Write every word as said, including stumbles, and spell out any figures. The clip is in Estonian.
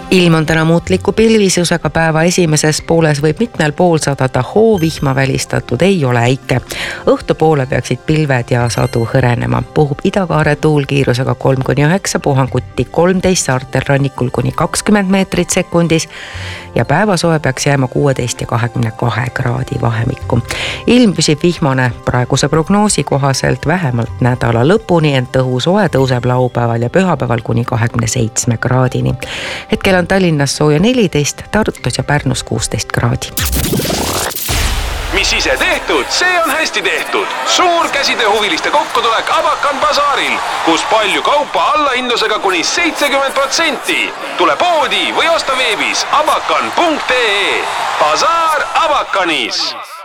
Ilm on täna muutliku pilvisusega, päeva esimeses pooles võib mitmel pool sadada hoo, vihma välistatud ei ole äike. Õhtupoole peaksid pilved ja sadu hõrenema. Puhub idakaare tuul kiirusega kolm kuni üheksa, puhanguti kolmteist, saartel rannikul kuni kakskümmend meetrit sekundis ja päevasoe peaks jääma kuueteist ja kahekümne kahe kraadi vahemikku. Ilm püsib vihmane praeguse prognoosi kohaselt vähemalt nädala lõpuni, ent õhusoe tõuseb laupäeval ja pühapäeval kuni kahekümne seitsme kraadini. Hetkel on Tallinnas sooja neliteist, Tartus ja Pärnus kuusteist kraadi. Mis ise tehtud, see on hästi tehtud. Suur käsitööhuviliste kokkutulek Abakan basaaril, kus palju kaupa allahindlusega kuni seitsekümmend protsenti. Tule poodi või osta veebis abakan punkt ee. Basaar Abakanis.